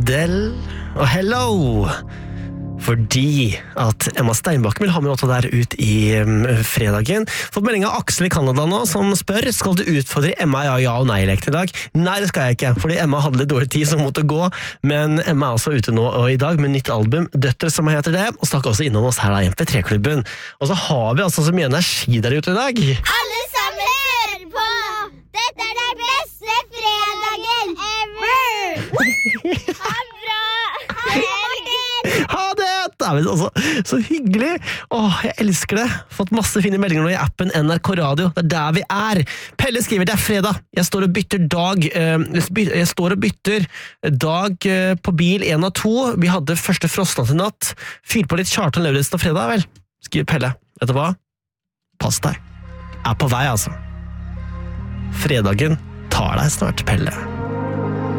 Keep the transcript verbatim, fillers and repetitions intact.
Adele og Hello. Fordi at Emma Steinbakken vil ha med låta der ut i um, fredagen. Fått melding av Aksel i Kanada nå, som spør, skal du utfordre Emma ja, ja og nei-lekt i dag? Nei, det skal jeg ikke, fordi Emma hadde litt dårlig tid som måtte gå, men Emma er altså ute nå og i dag med nytt album, Døtre som heter det, og snakker også innom oss her da, M P tre-klubben. Og så har vi altså så mye energi der ute i dag. Alle sammen hører på! Dette er den beste fredagen ever! Ha bra! Ha helgen! Ha det! Det er altså, så hyggelig. Åh, jeg elsker det. Fått masse fine meldinger nå i appen N R K Radio. Det er der vi er. Pelle skriver, det er fredag. Jeg står og bytter dag. Jeg står og bytter dag på bil en av to. Vi hadde første frostnatt i natt. Fyr på litt Kjartan Lauritzen og fredag, vel? Skriver Pelle. Vet du hva? Pass deg. Er på vei, altså. Fredagen tar deg snart, Pelle.